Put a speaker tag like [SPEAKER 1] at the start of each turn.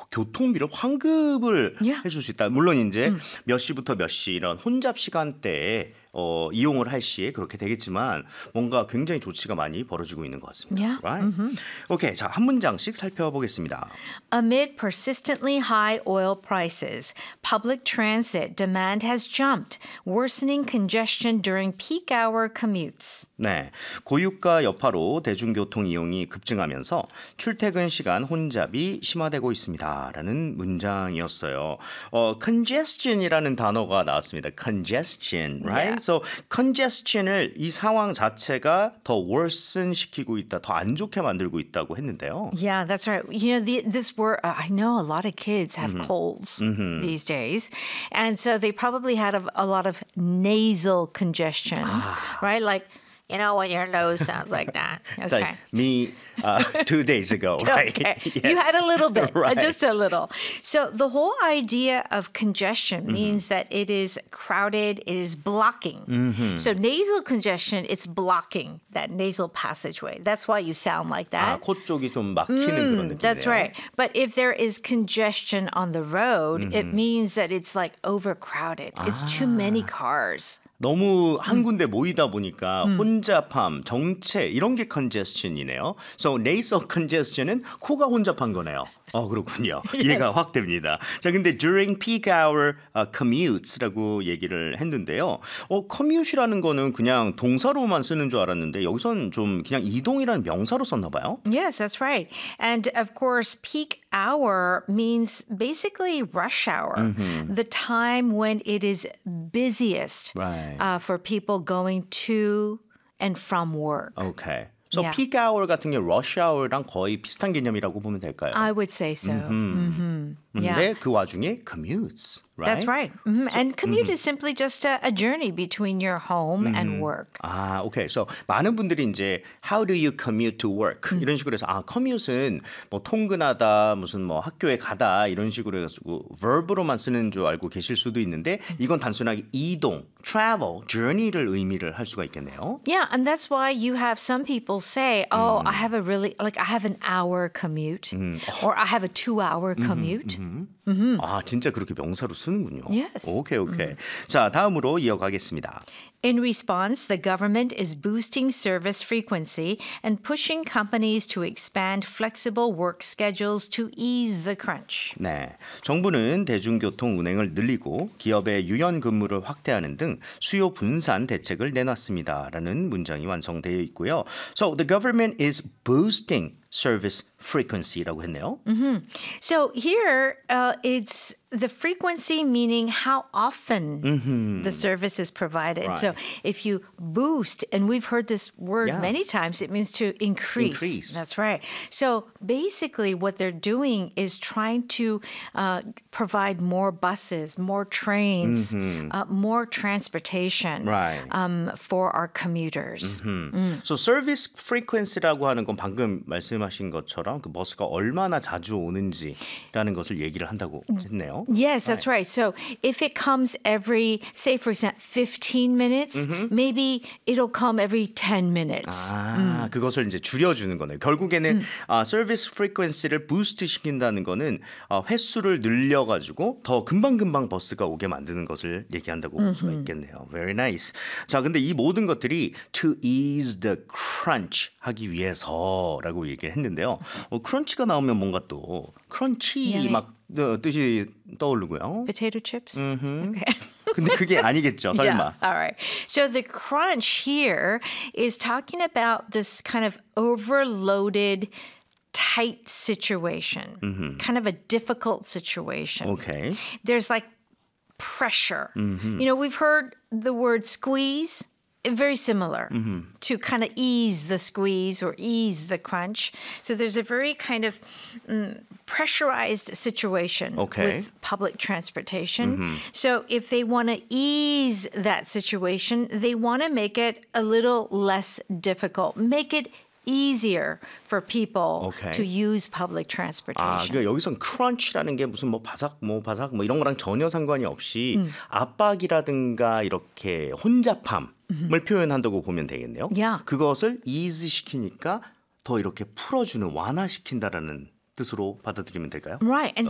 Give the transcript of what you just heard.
[SPEAKER 1] 교통비를 환급을
[SPEAKER 2] Yeah.
[SPEAKER 1] 해줄 수 있다. 물론 이제 몇 시부터 몇 시 이런 혼잡 시간대에 이용을 할 시에 그렇게 되겠지만 뭔가 굉장히 조치가 많이 벌어지고 있는 것 같습니다.
[SPEAKER 2] Yeah.
[SPEAKER 1] Right? 오케이, 자, 한 문장씩 살펴보겠습니다.
[SPEAKER 2] Amid persistently high oil prices, public transit demand has jumped, worsening congestion during peak hour commutes.
[SPEAKER 1] 네, 고유가 여파로 대중교통 이용이 급증하면서 출퇴근 시간 혼잡이 심화되고 있습니다라는 문장이었어요. congestion이라는 단어가 나왔습니다. congestion, right?
[SPEAKER 2] Yeah.
[SPEAKER 1] So congestion을 이 상황 자체가 더 worsen 시키고 있다, 더 안 좋게 만들고 있다고 했는데요.
[SPEAKER 2] Yeah, that's right. You know, this word, I know a lot of kids have colds these days. And so they probably had a lot of nasal congestion, right? Like, you know, when your nose sounds like that.
[SPEAKER 1] It's
[SPEAKER 2] Okay.
[SPEAKER 1] like me 2 days ago, right?
[SPEAKER 2] Okay.
[SPEAKER 1] Yes.
[SPEAKER 2] You had a little bit,
[SPEAKER 1] Right.
[SPEAKER 2] just a little. So the whole idea of congestion means that it is crowded, it is blocking. So nasal congestion, it's blocking that nasal passageway. That's why you sound like that.
[SPEAKER 1] 코 쪽이 좀 막히는 그런 느낌이에요.
[SPEAKER 2] That's right. But if there is congestion on the road, it means that it's like overcrowded. It's too many cars.
[SPEAKER 1] 너무 한 군데 모이다 보니까 혼잡함, 정체 이런 게 congestion이네요. So nasal congestion은 코가 혼잡한 거네요. 그렇군요. 이해가 확 됩니다. 자, 근데 during peak hour commutes라고 얘기를 했는데요. commute이라는 거는 그냥 동사로만 쓰는 줄 알았는데 여기선 좀 그냥 이동이라는 명사로 썼나 봐요.
[SPEAKER 2] Yes, that's right. And of course, peak hour means basically rush hour, the time when it is busiest
[SPEAKER 1] Right.
[SPEAKER 2] for people going to and from work.
[SPEAKER 1] Okay. So
[SPEAKER 2] Yeah.
[SPEAKER 1] peak hour 같은 게 rush hour랑 거의 비슷한 개념이라고 보면 될까요?
[SPEAKER 2] I would say so. Yeah.
[SPEAKER 1] 근데 그 와중에 commutes, right?
[SPEAKER 2] That's right. And commute is simply just a journey between your home and work.
[SPEAKER 1] 오케이. So 많은 분들이 이제 how do you commute to work 이런 식으로 해서 commute은 뭐 통근하다, 무슨 뭐 학교에 가다 이런 식으로 해가지고 verb로만 쓰는 줄 알고 계실 수도 있는데 이건 단순하게 이동, travel, journey를 의미를 할 수가 있겠네요.
[SPEAKER 2] Yeah, and that's why you have some people say, "Oh, I have I have an hour commute, or I have a 2-hour commute."
[SPEAKER 1] 진짜 그렇게 명사로 쓰는군요.
[SPEAKER 2] Yes.
[SPEAKER 1] 오케이. 자, 다음으로 이어가겠습니다.
[SPEAKER 2] In response, the government is boosting service frequency and pushing companies to expand flexible work schedules to ease the crunch.
[SPEAKER 1] 네, 정부는 대중교통 운행을 늘리고 기업의 유연 근무를 확대하는 등 수요 분산 대책을 내놨습니다라는 문장이 완성되어 있고요. So the government is boosting service frequency라고 했네요.
[SPEAKER 2] So here, it's the frequency meaning how often the service is provided.
[SPEAKER 1] Right.
[SPEAKER 2] So if you boost, and we've heard this word
[SPEAKER 1] Yeah.
[SPEAKER 2] many times, it means to increase. That's right. So basically what they're doing is trying to provide more buses, more trains, more transportation
[SPEAKER 1] Right.
[SPEAKER 2] for our commuters.
[SPEAKER 1] So service frequency라고 하는 건 방금 말씀하신 것처럼 그 버스가 얼마나 자주 오는지라는 것을 얘기를 한다고 했네요.
[SPEAKER 2] Yes, that's right. So if it comes every, say, for example, 15 minutes, maybe it'll come every 10 minutes.
[SPEAKER 1] 그것을 이제 줄여주는 거네요. 결국에는 서비스 프리퀀시를 부스트 시킨다는 거는 횟수를 늘려가지고 더 금방금방 버스가 오게 만드는 것을 얘기한다고 볼 수가 있겠네요. Very nice. 자, 근데 이 모든 것들이 to ease the crunch 하기 위해서라고 얘기를 했는데요. 크런치가 나오면 뭔가 또 크런치
[SPEAKER 2] Yeah.
[SPEAKER 1] 막 뜻이 떠오르고요.
[SPEAKER 2] Potato chips? Okay.
[SPEAKER 1] 근데 그게 아니겠죠, 설마.
[SPEAKER 2] Yeah. All right. So the crunch here is talking about this kind of overloaded, tight situation, kind of a difficult situation.
[SPEAKER 1] Okay.
[SPEAKER 2] There's like pressure. You know, we've heard the word squeeze. Very similar to kind of ease the squeeze or ease the crunch. So there's a very kind of pressurized situation with public transportation. So if they want to ease that situation, they want to make it a little less difficult, make it easier for people to use public transportation.
[SPEAKER 1] 그러니까 여기선 crunch라는 게 무슨 뭐 바삭 뭐 이런 거랑 전혀 상관이 없이 압박이라든가 이렇게 혼잡함을 표현한다고 보면 되겠네요.
[SPEAKER 2] Yeah.
[SPEAKER 1] 그것을 ease 시키니까 더 이렇게 풀어주는 완화시킨다라는 뜻으로 받아들이면 될까요?
[SPEAKER 2] Right. And